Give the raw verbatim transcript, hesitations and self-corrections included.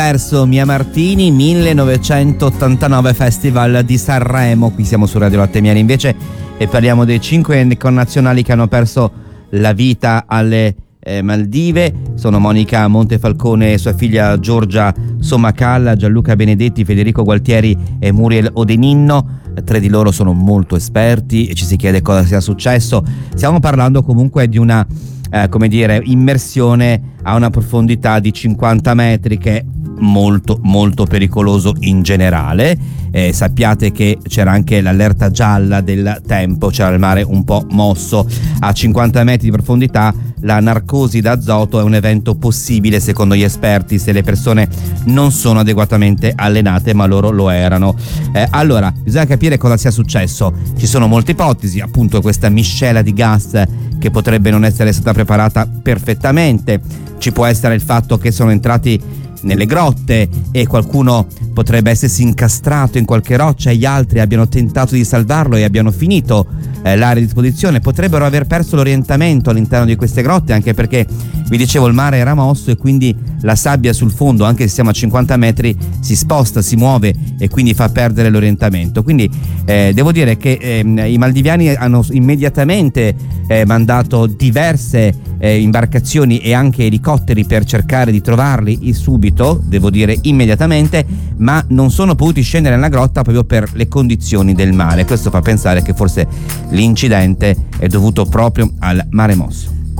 Verso Mia Martini, millenovecentottantanove Festival di Sanremo. Qui siamo su Radio Latte Miele invece e parliamo dei cinque connazionali che hanno perso la vita alle eh, Maldive. Sono Monica Montefalcone e sua figlia Giorgia Somacalla, Gianluca Benedetti, Federico Gualtieri e Muriel Odeninno. Tre di loro sono molto esperti e ci si chiede cosa sia successo. Stiamo parlando comunque di una eh, come dire immersione a una profondità di cinquanta metri, che è molto molto pericoloso in generale. Eh, sappiate che c'era anche l'allerta gialla del tempo, c'era il mare un po' mosso. A cinquanta metri di profondità la narcosi d'azoto è un evento possibile secondo gli esperti se le persone non sono adeguatamente allenate, ma loro lo erano. Eh, allora bisogna capire cosa sia successo. Ci sono molte ipotesi, appunto questa miscela di gas che potrebbe non essere stata preparata perfettamente. Ci può essere il fatto che sono entrati nelle grotte e qualcuno potrebbe essersi incastrato in qualche roccia e gli altri abbiano tentato di salvarlo e abbiano finito eh, l'area di esposizione. Potrebbero aver perso l'orientamento all'interno di queste grotte, anche perché vi dicevo il mare era mosso e quindi la sabbia sul fondo, anche se siamo a cinquanta metri, si sposta, si muove e quindi fa perdere l'orientamento. Quindi eh, devo dire che eh, i maldiviani hanno immediatamente eh, mandato diverse eh, imbarcazioni e anche elicotteri per cercare di trovarli subito, devo dire immediatamente, ma non sono potuti scendere nella grotta proprio per le condizioni del mare. Questo fa pensare che forse l'incidente è dovuto proprio al mare mosso.